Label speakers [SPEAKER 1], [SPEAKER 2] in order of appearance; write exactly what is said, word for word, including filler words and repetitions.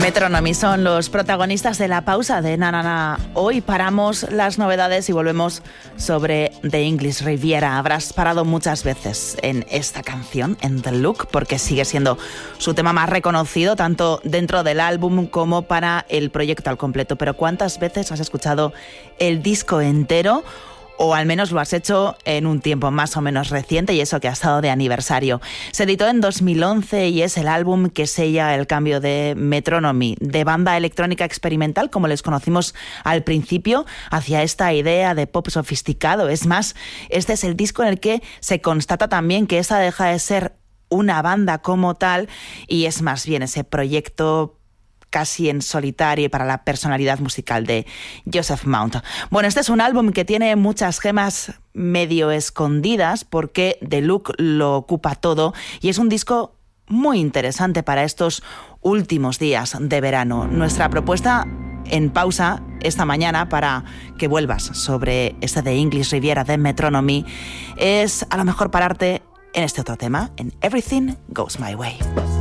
[SPEAKER 1] Metronomy son los protagonistas de la pausa de Na Na Na. Hoy paramos las novedades y volvemos sobre The English Riviera. Habrás parado muchas veces en esta canción, en The Look, porque sigue siendo su tema más reconocido, tanto dentro del álbum como para el proyecto al completo. Pero ¿cuántas veces has escuchado el disco entero? O al menos lo has hecho en un tiempo más o menos reciente, y eso que ha estado de aniversario. Se editó en dos mil once y es el álbum que sella el cambio de Metronomy, de banda electrónica experimental, como les conocimos al principio, hacia esta idea de pop sofisticado. Es más, este es el disco en el que se constata también que esta deja de ser una banda como tal y es más bien ese proyecto casi en solitario y para la personalidad musical de Joseph Mount. Bueno, este es un álbum que tiene muchas gemas medio escondidas porque The Look lo ocupa todo y es un disco muy interesante para estos últimos días de verano. Nuestra propuesta en pausa esta mañana para que vuelvas sobre este The English Riviera de Metronomy es a lo mejor pararte en este otro tema, en Everything Goes My Way.